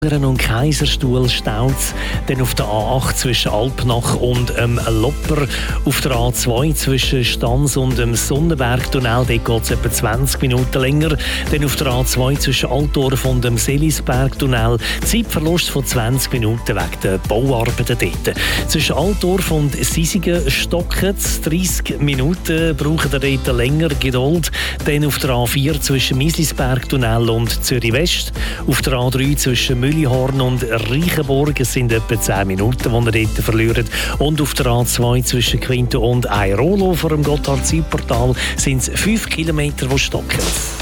und Kaiserstuhl staut es. Dann auf der A8 zwischen Alpnach und Lopper. Auf der A2 zwischen Stans und dem Sonnenbergtunnel. Dort geht es etwa 20 Minuten länger. Dann auf der A2 zwischen Altdorf und dem Selisbergtunnel. Zeitverlust von 20 Minuten wegen der Bauarbeiten dort. Zwischen Altdorf und Sisigen stocken es 30 Minuten. Brauchen ihr dort länger Geduld. Dann auf der A4 zwischen Mieslisbergtunnel und Zürich West. Auf der A3 zwischen Mülihorn und Reichenburg. Es sind etwa 10 Minuten, die ihr dort verliert. Und auf der A2 zwischen Quinto und Airolo vor dem Gotthard-Südportal sind es 5 Kilometer, die stocken.